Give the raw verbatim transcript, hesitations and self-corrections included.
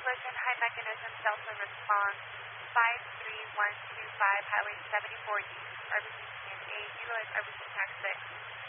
collision, high mechanism, Delta response, five three one two five, Highway seventy-four East, R B C T M A, utilize R B C Tax six.